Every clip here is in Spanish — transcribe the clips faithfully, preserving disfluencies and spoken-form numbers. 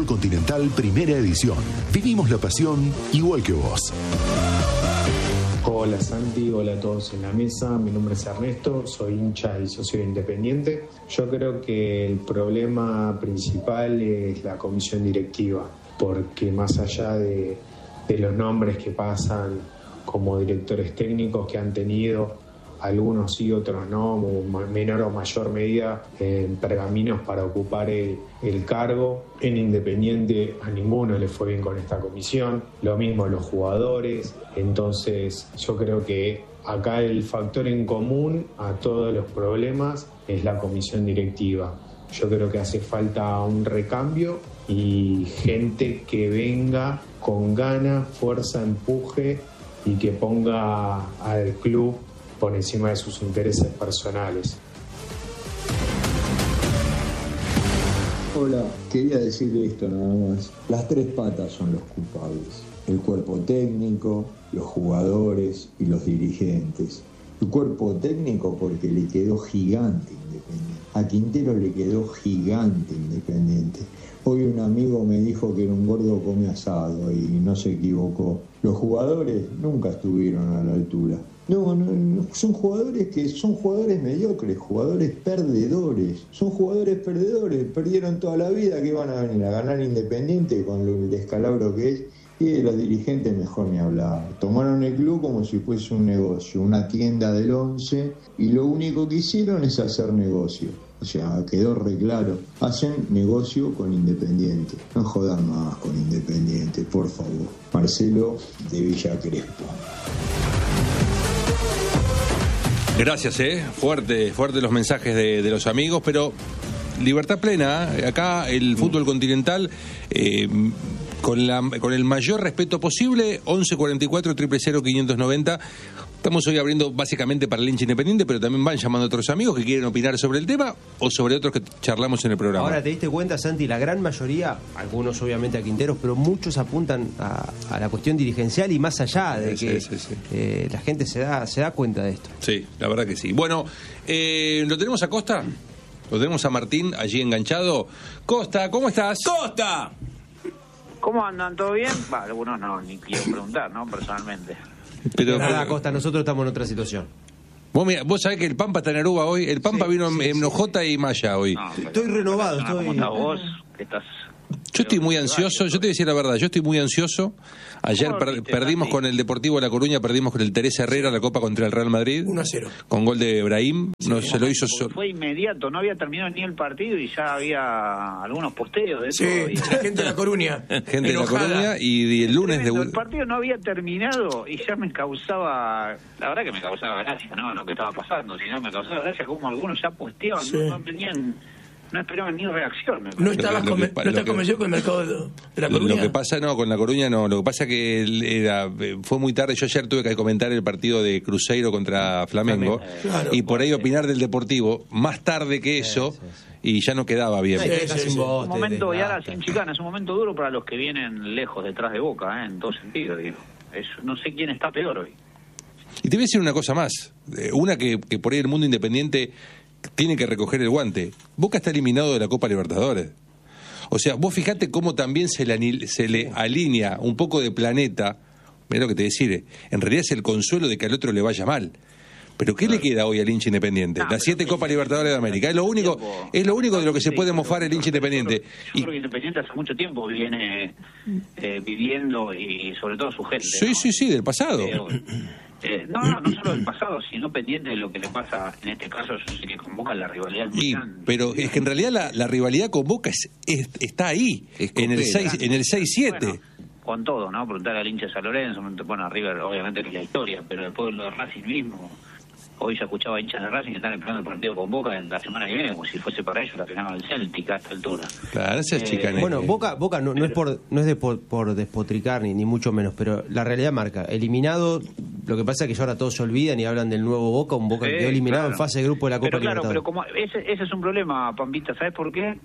Continental Primera Edición. Vivimos la pasión igual que vos. Hola Santi, hola a todos en la mesa, mi nombre es Ernesto, soy hincha y socio de Independiente. Yo creo que el problema principal es la comisión directiva, porque más allá de, de los nombres que pasan como directores técnicos que han tenido, algunos sí, otros no, menor o mayor medida, en pergaminos para ocupar el, el cargo. En Independiente a ninguno le fue bien con esta comisión, lo mismo los jugadores. Entonces yo creo que acá el factor en común a todos los problemas es la comisión directiva. Yo creo que hace falta un recambio y gente que venga con ganas, fuerza, empuje y que ponga al club por encima de sus intereses personales. Hola, quería decirle esto nada más. Las tres patas son los culpables. El cuerpo técnico, los jugadores y los dirigentes. El cuerpo técnico porque le quedó gigante Independiente. A Quintero le quedó gigante Independiente. Hoy un amigo me dijo que era un gordo come asado y no se equivocó. Los jugadores nunca estuvieron a la altura. No, no, no, son jugadores que son jugadores mediocres, jugadores perdedores. Son jugadores perdedores, perdieron toda la vida, que van a venir a ganar Independiente con el descalabro que es. Y de los dirigentes mejor ni hablar. Tomaron el club como si fuese un negocio, una tienda del once, y lo único que hicieron es hacer negocio. O sea, quedó re claro. Hacen negocio con Independiente. No jodan más con Independiente, por favor. Marcelo de Villa Crespo. Gracias, eh. Fuerte, fuerte los mensajes de, de los amigos, pero libertad plena. ¿eh? Acá el fútbol continental, eh, con, la, con el mayor respeto posible, once cuarenta y cuatro, cero cero cero, quinientos noventa. Estamos hoy abriendo básicamente para el hincha independiente, pero también van llamando a otros amigos que quieren opinar sobre el tema o sobre otros que charlamos en el programa. Ahora, ¿te diste cuenta, Santi? La gran mayoría, algunos obviamente a Quinteros, pero muchos apuntan a, a la cuestión dirigencial y más allá de sí, que sí, sí. Eh, la gente se da, se da cuenta de esto. Sí, la verdad que sí. Bueno, eh, ¿lo tenemos a Costa? ¿Lo tenemos a Martín allí enganchado? Costa, ¿cómo estás? ¡Costa! ¿Cómo andan? ¿Todo bien? Va, algunos no, ni quiero preguntar, ¿no? Personalmente. Pero nada, Costa, nosotros estamos en otra situación. Vos, mira, vos sabés que el Pampa está en Aruba hoy. El Pampa sí, vino sí, en Ojota sí. y Maya hoy. No, estoy renovado. Estoy... ¿Cómo estás vos? Que estás... Yo estoy muy ansioso, yo te voy a decir la verdad, yo estoy muy ansioso. Ayer per, perdimos con el Deportivo de La Coruña, perdimos con el Teresa Herrera la Copa contra el Real Madrid. uno a cero. Con gol de Brahim, sí, no se lo hizo solo. Fue inmediato, no había terminado ni el partido y ya había algunos posteos de eso. Sí, y... gente de La Coruña. Gente enojada. De La Coruña y el lunes Tremendo, de... El partido no había terminado y ya me causaba, la verdad que me causaba gracia, ¿no? Lo que estaba pasando, sino me causaba gracia como algunos ya posteaban, sí. no, no tenían... No esperaban ni reacción. Me no estabas no estás convencido con el mercado de, de La Coruña. Lo que pasa, no, con La Coruña no. Lo que pasa que era, fue muy tarde. Yo ayer tuve que comentar el partido de Cruzeiro contra Flamengo. Eh, claro, y por ahí opinar del Deportivo más tarde que eso. Sí, sí, sí. Y ya no quedaba bien. Sí, sí, sí. Un momento, y ahora sin chicana, es un momento duro para los que vienen lejos detrás de Boca, ¿eh? En todo sentido. Digo. Es, no sé quién está peor hoy. Y te voy a decir una cosa más. Una que, que por ahí el mundo independiente tiene que recoger el guante. Boca está eliminado de la Copa Libertadores. O sea, vos fijate cómo también se le, se le alinea un poco de planeta. Mirá lo que te deciré. En realidad es el consuelo de que al otro le vaya mal. Pero ¿qué claro. le queda hoy al hincha independiente? No, Las siete Copas Libertadores de América. Es lo único, tiempo, es lo único de lo que se puede mofar el hincha independiente. Yo creo, yo creo que Independiente hace mucho tiempo viene eh, viviendo y sobre todo su gente. Sí, ¿no? sí, sí, del pasado. Pero, Eh, no, no, no solo del pasado, sino pendiente de lo que le pasa, en este caso, yo sé que convoca la rivalidad. Y, pero es que en realidad la, la rivalidad con Boca es, es, está ahí, es en el seis en el seis siete. Bueno, con todo, ¿no? Preguntar al hincha de San Lorenzo, bueno, a River, obviamente que es la historia, pero después lo de Racing mismo. Hoy se escuchaba hinchas de Racing que están esperando el partido con Boca en la semana que viene, como si fuese para ellos la final del Celtic a esta altura. Claro, esa es eh, chicanete. Bueno, Boca, Boca no, no es por no es de por, por despotricar ni, ni mucho menos, pero la realidad marca. Eliminado, lo que pasa es que ya ahora todos se olvidan y hablan del nuevo Boca, un Boca eh, que quedó eliminado claro. en fase de grupo de la Copa pero claro, Libertadores. Pero como ese, ese es un problema, Pampita, ¿sabes por qué?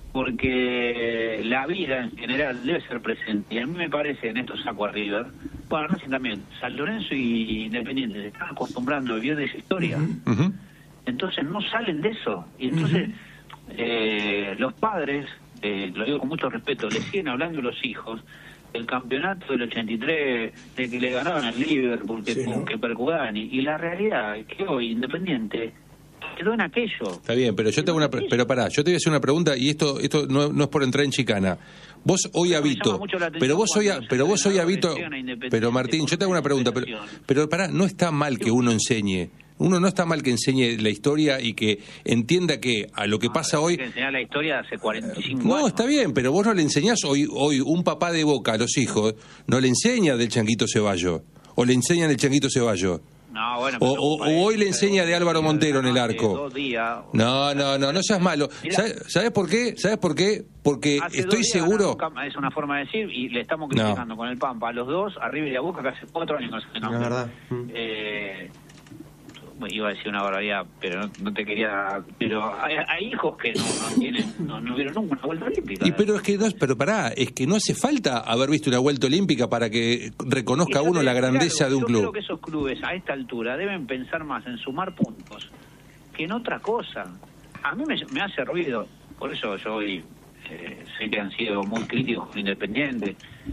Porque la vida en general debe ser presente. Y a mí me parece, en esto saco a River, bueno, Racing también, San Lorenzo y Independiente se están acostumbrando a vivir de esa historia. Uh-huh. Entonces no salen de eso. Y entonces, uh-huh. eh, los padres, eh, lo digo con mucho respeto, le siguen hablando a los hijos el campeonato del ochenta y tres, de que le ganaron al Liverpool, que, sí, ¿no? que Percudani, y la realidad es que hoy Independiente quedó en aquello. Está bien, pero yo te hago una pre- pero pará, yo te voy a hacer una pregunta y esto esto no, no es por entrar en chicana. Vos hoy No, me habito, llama mucho la atención pero vos hoy cuando pero vos hoy los habito, entrenadores llegan a Independiente pero Martín, yo te hago una pregunta, pero con pero pará, no está mal que uno enseñe. Uno no está mal que enseñe la historia y que entienda que a lo que pasa hoy... Hay que enseñar la historia hace cuarenta y cinco No, años. está bien, pero vos no le enseñás hoy, hoy un papá de Boca a los hijos, no le enseña del Changuito Ceballos, o le enseñan el Changuito Ceballos. No, bueno, O, pero o- parece, o hoy le enseña de Álvaro pero Montero en el hace arco. dos días, No, no, no, no seas malo. Mirá. ¿Sabes, ¿Sabes por qué? ¿Sabes por qué? Porque hace estoy dos días seguro... ganaron, es una forma de decir, y le estamos No. criticando con el Pampa a los dos, a River y a Boca, que hace cuatro años que no se Es nombran. verdad. Eh, iba a decir una barbaridad, pero no, no te quería... Pero hay, hay hijos que no, no tienen, no, no vieron nunca una vuelta olímpica. Y pero es que no, pero pará, es que no hace falta haber visto una vuelta olímpica para que reconozca Y yo uno te la digo grandeza algo, de un yo club. creo que esos clubes a esta altura deben pensar más en sumar puntos que en otra cosa. A mí me, me hace ruido, por eso yo hoy eh, sé que han sido muy críticos con Independiente,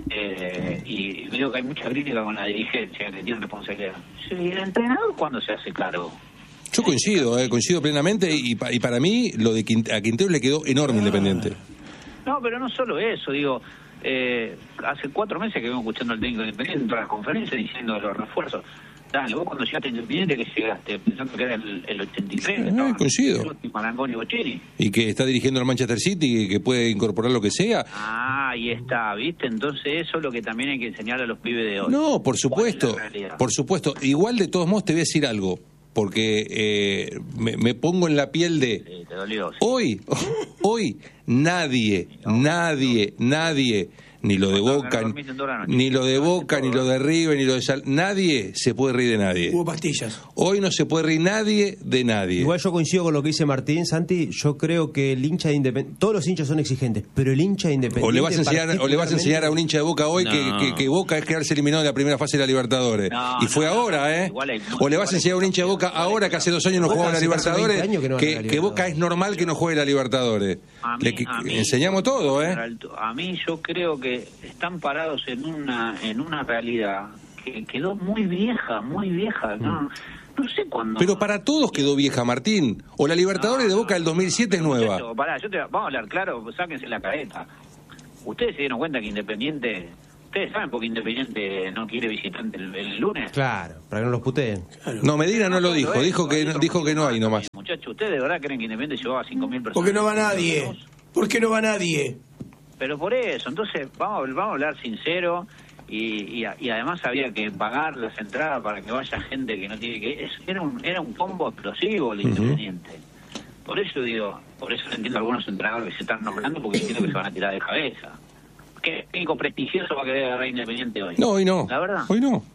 eh, y veo que hay mucha crítica con la dirigencia que tiene responsabilidad. Sí, ¿y el entrenador cuándo se hace cargo? Yo coincido, eh, coincido plenamente y, pa- y para mí lo de Quint- a Quintero le quedó enorme Independiente. No, pero no solo eso, digo, eh, hace cuatro meses que vengo escuchando al técnico de Independiente en todas las conferencias diciendo los refuerzos. Dale, vos cuando llegaste a Independiente, que llegaste pensando que era el, el ochenta y tres, Eh, estaban coincido. Belotti, Marangoni y Bochini. Y que está dirigiendo al Manchester City y que puede incorporar lo que sea. Ah, ahí está, ¿viste? Entonces eso es lo que también hay que enseñar a los pibes de hoy. No, por supuesto, ¿Cuál es la realidad? por supuesto. Igual de todos modos te voy a decir algo, porque eh, me, me pongo en la piel de... Sí, te dolió, sí. Hoy, hoy, nadie, nadie, nadie, ni lo de No, no, Boca, no dormiste en toda la noche. ni lo de Boca, ni lo de River, ni lo de Sal... Nadie se puede reír de nadie. Hubo pastillas. Hoy no se puede reír nadie de nadie. Igual yo coincido con lo que dice Martín, Santi. Yo creo que el hincha de Independiente, todos los hinchas son exigentes, pero el hincha de Independiente. O le vas a enseñar, o le vas a enseñar a un hincha de Boca hoy que, No. que, que Boca es quedarse eliminado en la primera fase de la Libertadores. No, y fue no, no, ahora, ¿eh? igual hay- O le vas a enseñar a un hincha de Boca igual hay- ahora que hace dos años no Boca jugaba la hace casi Libertadores, veinte años que no que, gana la que Boca Libertadores. es normal que no juegue la Libertadores. A mí- Le que- a mí- enseñamos todo, ¿eh? A mí yo creo que están parados en una en una realidad que quedó muy vieja, muy vieja. No, no sé cuándo. Pero para todos quedó vieja, Martín. O la Libertadores No, de Boca del dos mil siete es nueva. Muchacho, pará, yo te, vamos a hablar claro, pues sáquense la careta. ¿Ustedes se dieron cuenta que Independiente... ¿Ustedes saben por qué Independiente no quiere visitante el, el lunes? Claro, para que no los puteen. No, Medina no lo dijo, dijo que no, dijo que no hay nomás. Muchachos, ¿ustedes de verdad creen que Independiente llevaba cinco mil personas? Porque no va nadie. ¿Por qué no va nadie? Pero por eso, entonces vamos, vamos a hablar sincero y, y, y además había que pagar las entradas para que vaya gente que no tiene que... Es, era, un, era un combo explosivo el Independiente. Por eso digo, por eso entiendo a algunos entrenadores que se están nombrando porque entiendo que se van a tirar de cabeza. ¿Qué técnico prestigioso va a querer agarrar Independiente hoy? No, hoy no. La verdad. Hoy no.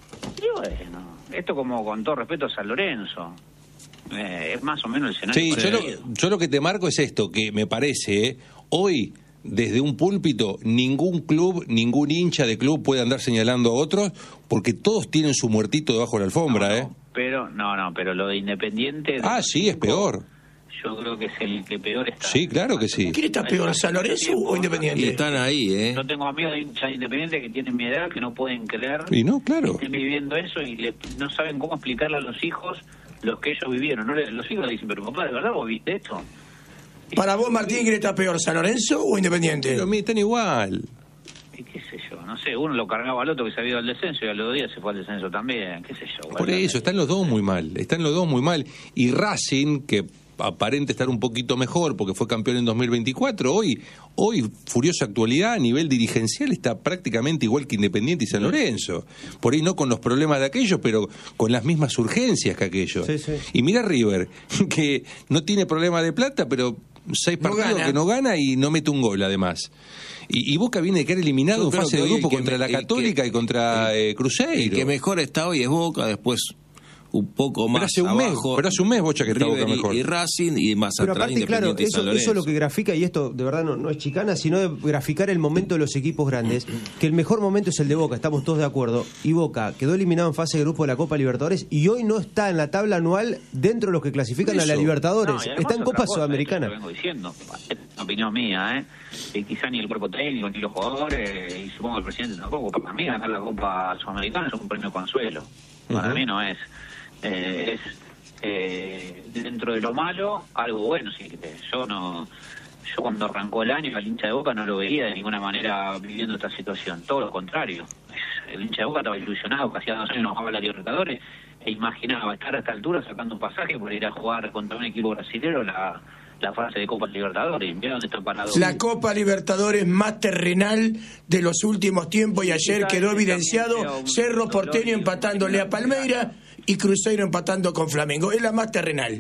Y bueno, esto como con todo respeto a San Lorenzo. Eh, es más o menos el escenario. Sí, yo lo, parecido. yo lo que te marco es esto, que me parece, ¿eh? Hoy, desde un púlpito, ningún club, ningún hincha de club puede andar señalando a otros, porque todos tienen su muertito debajo de la alfombra, No, no, ¿eh? Pero, no, no, pero lo de Independiente... Ah, sí, es peor. Yo creo que es el que peor está. Sí, claro que sí. ¿Quién está peor, San Lorenzo o Independiente? Y están ahí, ¿eh? Yo tengo amigos de hinchas independientes que tienen mi edad, que no pueden creer Y no, que claro. estén viviendo eso y le- no saben cómo explicarle a los hijos lo que ellos vivieron. No le- los hijos le dicen, pero papá, ¿de verdad vos viste esto? Para vos, Martín, ¿quién está peor, San Lorenzo o Independiente? Pero mí están igual. Y qué sé yo, no sé, uno lo cargaba al otro que se había ido al descenso y a los dos días se fue al descenso también, qué sé yo. Por bueno, eso, están los dos muy mal. Están los dos muy mal. Y Racing, que aparente estar un poquito mejor porque fue campeón en dos mil veinticuatro, hoy, hoy furiosa actualidad a nivel dirigencial está prácticamente igual que Independiente y San Lorenzo. Por ahí no con los problemas de aquellos, pero con las mismas urgencias que aquellos. Sí, sí. Y mira River, que no tiene problema de plata, pero seis No partidos gana. que no gana y no mete un gol además. Y, y Boca viene de quedar eliminado Yo en creo fase que de hoy grupo el que contra me- la el que- Católica y contra el- eh, Cruzeiro. El que mejor está hoy es Boca, después un poco más pero hace un abajo. Mes, pero hace un mes, Bocha, que está River Boca mejor. Y, y Racing, y más pero atrás aparte, claro, Independiente y eso, San Lorenzo. eso es lo que grafica, y esto de verdad no, no es chicana, sino de graficar el momento de los equipos grandes, que el mejor momento es el de Boca, estamos todos de acuerdo, y Boca quedó eliminado en fase de grupo de la Copa Libertadores y hoy no está en la tabla anual dentro de los que clasifican Eso. a la Libertadores, No, está en Copa cosa, Sudamericana. Lo vengo diciendo, es una opinión mía, ¿eh? Y quizá ni el cuerpo técnico, ni los jugadores, y supongo el presidente tampoco. Para mí ganar la Copa Sudamericana es un premio consuelo. Para uh-huh. mí no es. Eh, es eh, dentro de lo malo, algo bueno. Sí, yo no... Yo cuando arrancó el año, el hincha de Boca no lo veía de ninguna manera viviendo esta situación. Todo lo contrario. El hincha de Boca estaba ilusionado, que hacía dos años no jugaba la Libertadores, e imaginaba estar a esta altura sacando un pasaje por ir a jugar contra un equipo brasilero la, la fase de Copa Libertadores. Mira dónde está parado. La Copa Libertadores más terrenal de los últimos tiempos, y ayer quedó evidenciado Cerro Porteño empatándole a Palmeiras y Cruzeiro empatando con Flamengo. Es la más terrenal.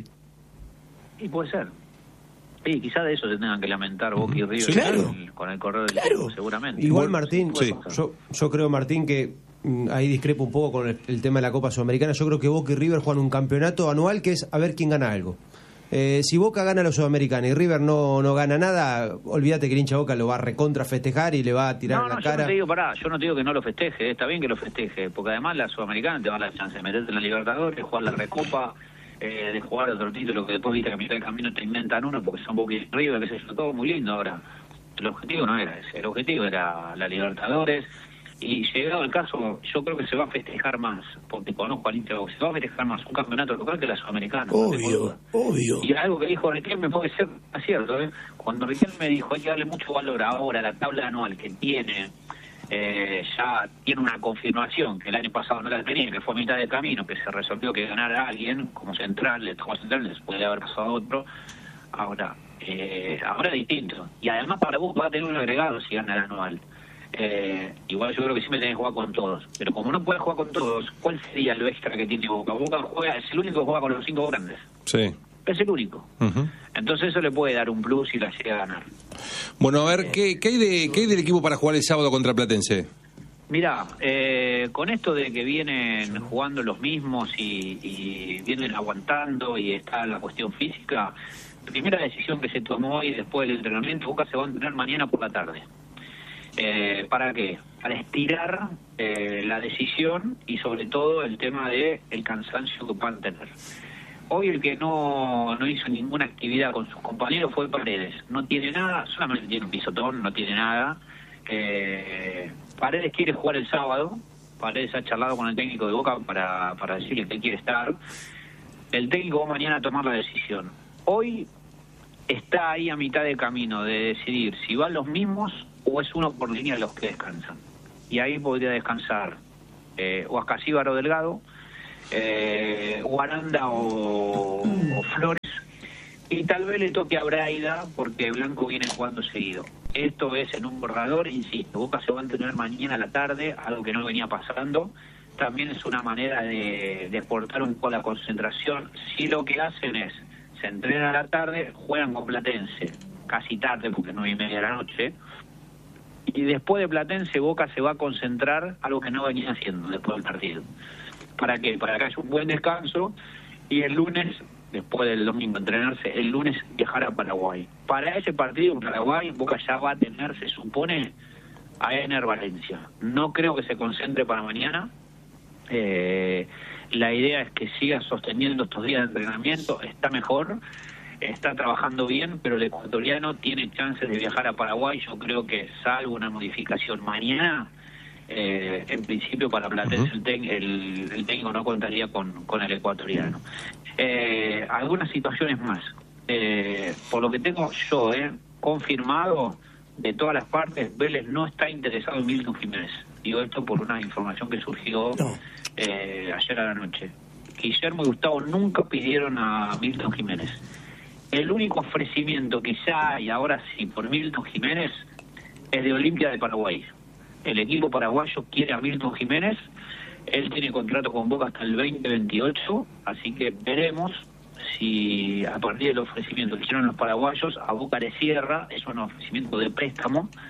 Y puede ser. Sí, quizás de eso se tengan que lamentar Boca y River sí, claro. con, el, con el correo del claro. tiempo, seguramente. Igual, Martín, sí. yo, yo creo, Martín, que mm, ahí discrepo un poco con el, el tema de la Copa Sudamericana. Yo creo que Boca y River juegan un campeonato anual que es a ver quién gana algo. Eh, si Boca gana la Sudamericana y River no, no gana nada, olvídate que el hincha Boca lo va a recontra festejar y le va a tirar no, en la no, cara. Yo no te digo, pará, yo no te digo que no lo festeje, está bien que lo festeje, porque además la Sudamericana te va a dar la chance de meterte en la Libertadores, jugar la Recopa, eh, de jugar otro título que después viste que a mitad del camino te inventan uno porque son Boca y River, que se yo, todo muy lindo ahora. El objetivo no era ese, el objetivo era la Libertadores. Y llegado el caso, yo creo que se va a festejar más, porque conozco al hincha, se va a festejar más un campeonato local que la Sudamericana. Obvio, obvio. Y algo que dijo Riquelme puede ser cierto, ¿eh? Cuando Riquelme dijo hay que darle mucho valor ahora a la tabla anual que tiene, eh, ya tiene una confirmación que el año pasado no la tenía, que fue a mitad de camino, que se resolvió que ganara alguien como central, le tocó central, les puede haber pasado a otro. Ahora, eh, ahora es distinto. Y además para vos va a tener un agregado si gana el anual. Eh, igual yo creo que siempre tenés que jugar con todos, pero como no puedes jugar con todos, ¿cuál sería lo extra que tiene Boca? Boca juega, es el único que juega con los cinco grandes. Sí. Es el único. Uh-huh. Entonces eso le puede dar un plus y la llega a ganar. Bueno, a ver, eh, ¿qué, qué, hay de, ¿qué hay del equipo para jugar el sábado contra Platense? Mirá, eh, con esto de que vienen jugando los mismos y, y vienen aguantando y está la cuestión física, la primera decisión que se tomó hoy después del entrenamiento, Boca se va a entrenar mañana por la tarde. Eh, ¿Para qué? Para estirar eh, la decisión y sobre todo el tema de el cansancio que puedan tener. Hoy el que no, no hizo ninguna actividad con sus compañeros fue Paredes. No tiene nada, solamente tiene un pisotón, no tiene nada. Eh, Paredes quiere jugar el sábado. Paredes ha charlado con el técnico de Boca para, para decirle que quiere estar. El técnico va mañana a tomar la decisión. Hoy está ahí a mitad de camino de decidir si van los mismos o es uno por línea los que descansan. Y ahí podría descansar eh, o Ascasíbar o Delgado, eh, o Aranda o, o Flores, y tal vez le toque a Braida porque Blanco viene jugando seguido. Esto es en un borrador, insisto, Boca se va a entrenar mañana a la tarde, algo que no venía pasando. También es una manera de, de aportar un poco la concentración. Si lo que hacen es, se entrenan a la tarde, juegan con Platense, casi tarde porque nueve y media de la noche, y después de Platense Boca se va a concentrar, algo que no venía haciendo después del partido. ¿Para qué? Para que haya un buen descanso y el lunes, después del domingo entrenarse, el lunes viajar a Paraguay. Para ese partido en Paraguay Boca ya va a tener, se supone, a Ener Valencia. No creo que se concentre para mañana. Eh, la idea es que siga sosteniendo estos días de entrenamiento, está mejor, está trabajando bien, pero el ecuatoriano tiene chances de viajar a Paraguay. Yo creo que salvo una modificación mañana, eh, en principio para Platense uh-huh. el, tec- el, el técnico no contaría con, con el ecuatoriano. Eh, algunas situaciones más, eh, por lo que tengo yo eh, confirmado de todas las partes, Vélez no está interesado en Milton Jiménez. Digo esto por una información que surgió no. eh, ayer a la noche. Guillermo y Gustavo nunca pidieron a Milton Jiménez. El único ofrecimiento que ya hay ahora sí por Milton Jiménez es de Olimpia de Paraguay. El equipo paraguayo quiere a Milton Jiménez. Él tiene contrato con Boca hasta el veinte veintiocho, así que veremos si a partir del ofrecimiento que hicieron los paraguayos a Boca le cierra. Es un ofrecimiento de préstamo,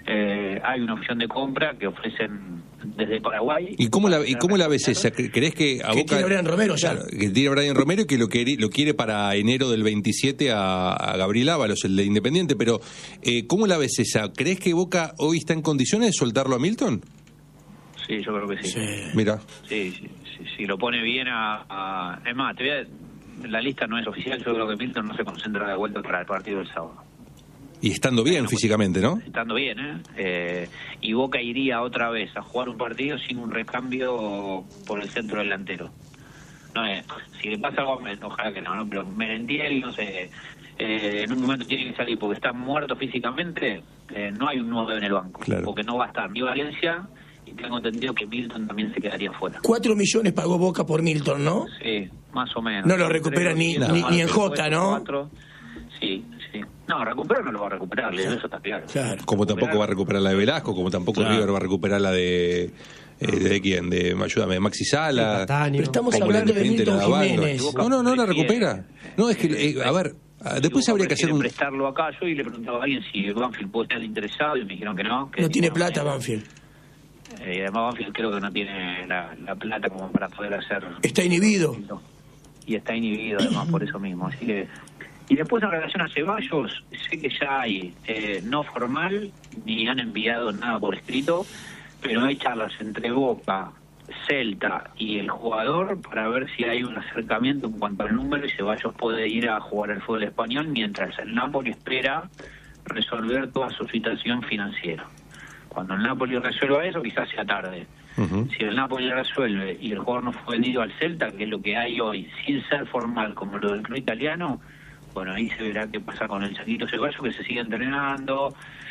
Eh, hay una opción de compra que ofrecen desde Paraguay. ¿Y cómo la, y cómo la ves esa? ¿Crees que a que Boca... tiene Brian Romero ya. Claro, que tiene Brian Romero y que lo quiere, lo quiere para enero del veintisiete a, a Gabriel Ábalos, el de Independiente, pero eh, ¿cómo la ves esa? ¿Crees que Boca hoy está en condiciones de soltarlo a Milton? Sí, yo creo que sí. Sí. Mira. Sí, sí, sí, sí, lo pone bien a... a... Es más, te voy a... la lista no es oficial, yo creo que Milton no se concentra de vuelta para el partido del sábado. Y estando bien bueno, físicamente, ¿no? Estando bien, ¿eh? ¿eh? Y Boca iría otra vez a jugar un partido sin un recambio por el centro delantero. No es, si le pasa algo, ojalá que no, ¿no? Pero Merentiel, no sé, eh, en un momento tiene que salir porque está muerto físicamente, eh, no hay un nueve en el banco. Claro. Porque no va a estar ni Valencia, y tengo entendido que Milton también se quedaría fuera. Cuatro millones pagó Boca por Milton, ¿no? Sí, más o menos. No lo recupera ni, ni, ni en Jota, ¿no? Cuatro. Sí, sí. No, recuperar no lo va a recuperar, sí. Eso está claro. Claro. Como tampoco va a recuperar la de Velasco, como tampoco claro. River va a recuperar la de... Eh, ¿De quién? De, ayúdame, de Maxi Sala. Pero estamos hablando de Milton Jiménez. No, no, no la recupera. No, es que, eh, a ver, después habría que hacer un... prestarlo acá. Yo y le preguntaba a alguien si Banfield puede estar interesado y me dijeron que no. Que no tiene plata Banfield. Eh, además Banfield creo que no tiene la, la plata como para poder hacer... Está inhibido. Y está inhibido además por eso mismo. Así que... Y después en relación a Ceballos, sé que ya hay, eh, no formal, ni han enviado nada por escrito, pero hay charlas entre Boca, Celta y el jugador para ver si hay un acercamiento en cuanto al número y Ceballos puede ir a jugar al fútbol español mientras el Napoli espera resolver toda su situación financiera. Cuando el Napoli resuelva eso, quizás sea tarde. Uh-huh. Si el Napoli resuelve y el jugador no fue vendido al Celta, que es lo que hay hoy, sin ser formal como lo del club italiano, bueno, ahí se verá qué pasa con el Changuito Ceballos, que se sigue entrenando.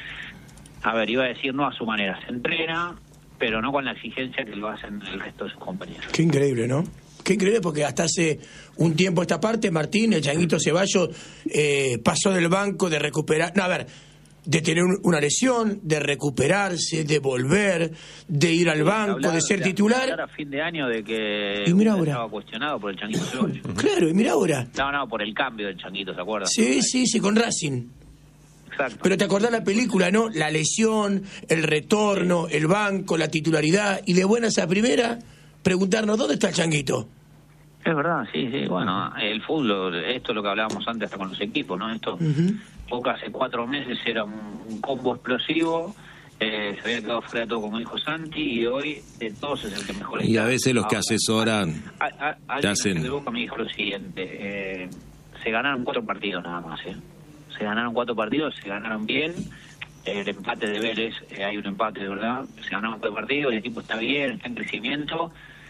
A ver, iba a decir no a su manera, se entrena, pero no con la exigencia que lo hacen el resto de sus compañeros. Qué increíble, ¿no? Qué increíble, porque hasta hace un tiempo esta parte, Martín, el Changuito Ceballos, eh, pasó del banco de recuperar... No, a ver, de tener una lesión, de recuperarse, de volver, de ir al banco, hablar, de ser titular. A fin de año de que y mira ahora. Estaba cuestionado por el Changuito Ceballos. Claro, y mira ahora. No, no, por el cambio del Changuito, ¿se acuerdan? Sí, sí, sí, con Racing. Exacto. Pero te acordás la película, ¿no? La lesión, el retorno, sí. El banco, la titularidad, y de buenas a primera, preguntarnos, ¿dónde está el Changuito? Es verdad, sí, sí, bueno, el fútbol, esto es lo que hablábamos antes hasta con los equipos, ¿no? Esto, uh-huh. Boca hace cuatro meses era un, un combo explosivo, eh, se había quedado fuera de todo, como dijo Santi, y hoy de todos es el que mejor está. Y a veces los que asesoran a, a, a, te hacen... de Boca me dijo lo siguiente, eh, se ganaron cuatro partidos nada más, ¿eh? Se ganaron cuatro partidos, se ganaron bien, el empate de Vélez, eh, hay un empate de verdad, se ganaron cuatro partidos, el equipo está bien, está en crecimiento.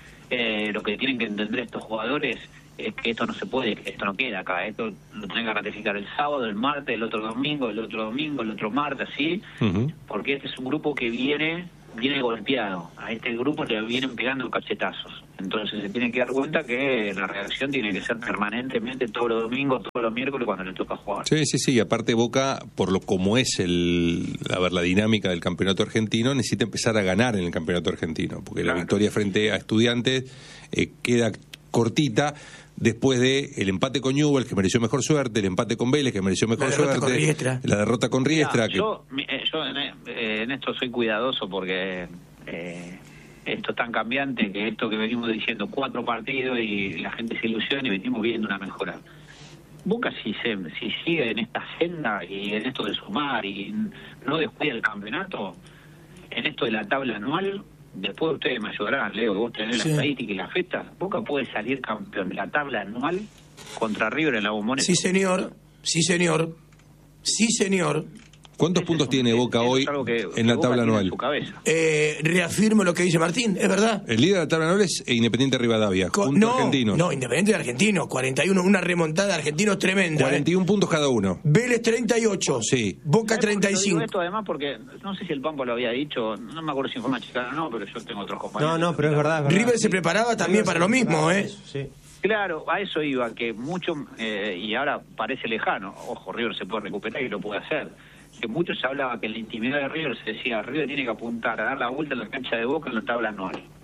Eh, lo que tienen que entender estos jugadores es que esto no se puede, que esto no queda acá, esto lo tienen que ratificar el sábado, el martes, el otro domingo, el otro domingo, el otro martes, así, uh-huh. Porque este es un grupo que viene viene golpeado, a este grupo le vienen pegando cachetazos, entonces se tiene que dar cuenta que la reacción tiene que ser permanentemente todos los domingos, todos los miércoles cuando le toca jugar. Sí, sí, sí, y aparte Boca, por lo como es el, a ver, la dinámica del campeonato argentino, necesita empezar a ganar en el campeonato argentino, porque claro. La victoria frente a Estudiantes eh, queda cortita después de el empate con Newell's, que mereció mejor suerte, el empate con Vélez, que mereció mejor la suerte, con Riestra. La derrota con Riestra. Mirá, que... Yo, yo en, en esto soy cuidadoso porque eh, esto es tan cambiante que esto que venimos diciendo, cuatro partidos y la gente se ilusiona y venimos viendo una mejora. Boca si, se, si sigue en esta senda y en esto de sumar y no descuida el campeonato, en esto de la tabla anual... Después ustedes me ayudarán, Leo, vos tenés sí. La estadística y la fecha. Boca puede salir campeón de la tabla anual contra River en la Bombonera. Sí, señor. Sí, señor. Sí, señor. ¿Cuántos Ese puntos un, tiene Boca hoy que, en que la Boca tabla anual? En su cabeza. Eh, reafirmo lo que dice Martín, es verdad. El líder de la tabla anual es Independiente Rivadavia, Co- punto no, argentino. No, Independiente de Argentinos, cuarenta y uno, una remontada de Argentinos tremenda. cuarenta y uno eh. puntos cada uno. Vélez treinta y ocho. Sí. Boca treinta y cinco. Digo esto además porque, no sé si el Pampo lo había dicho, no me acuerdo si fue Machicana o no, pero yo tengo otros compañeros. No, no, pero es verdad. Es verdad. River se preparaba también para lo mismo, ¿eh? Sí. Claro, a eso iba, que mucho, eh, y ahora parece lejano, ojo, River se puede recuperar y lo puede hacer, que mucho se hablaba que en la intimidad de River se decía, River tiene que apuntar a dar la vuelta en la cancha de Boca en la tabla anual.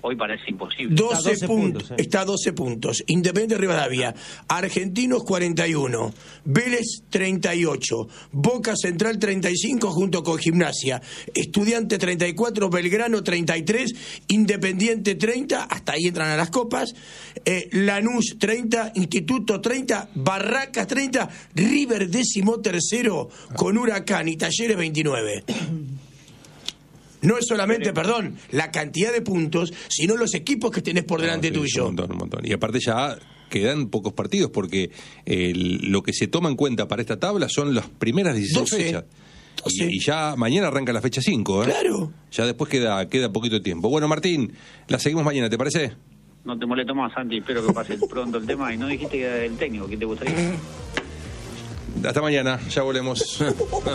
hoy parece imposible. doce, Está doce puntos, puntos, eh. está a doce puntos. Independiente Rivadavia, Argentinos cuarenta y uno, Vélez treinta y ocho, Boca Central treinta y cinco junto con Gimnasia, Estudiante treinta y cuatro, Belgrano treinta y tres, Independiente treinta, hasta ahí entran a las copas, eh, Lanús treinta, Instituto treinta, Barracas treinta, River décimo tercero con Huracán y Talleres veintinueve. No es solamente, perdón, la cantidad de puntos, sino los equipos que tenés por delante No, sí, tuyo. Un montón, un montón. Y aparte ya quedan pocos partidos porque el- lo que se toma en cuenta para esta tabla son las primeras dieciséis doce. fechas. doce. Y, y ya mañana arranca la fecha cinco, ¿eh? Claro. Ya después queda, queda poquito tiempo. Bueno, Martín, la seguimos mañana, ¿te parece? No te molesto más, Santi, espero que pase pronto el tema. Y no dijiste que era el técnico, ¿quién te gustaría? Hasta mañana, ya volvemos.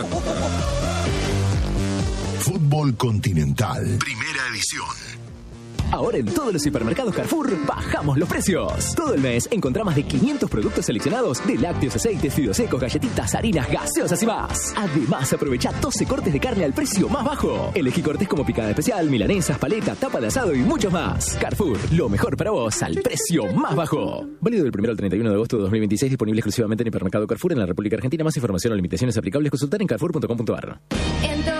Fútbol Continental. Primera edición. Ahora en todos los hipermercados Carrefour bajamos los precios. Todo el mes encontrá más de quinientos productos seleccionados de lácteos, aceites, fideos secos, galletitas, harinas, gaseosas y más. Además, aprovecha doce cortes de carne al precio más bajo. Elegí cortes como picada especial, milanesas, paleta, tapa de asado y muchos más. Carrefour, lo mejor para vos al precio más bajo. Válido del primero al treinta y uno de agosto de dos mil veintiséis, disponible exclusivamente en hipermercado Carrefour en la República Argentina. Más información o limitaciones aplicables consultar en carrefour punto com punto a r.